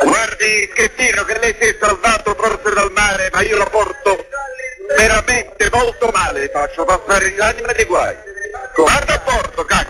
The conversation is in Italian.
Guardi, Schettino, che lei si è salvato forse dal mare, ma io lo porto veramente molto male, faccio passare l'anima dei guai. Guarda a porto, cacchio!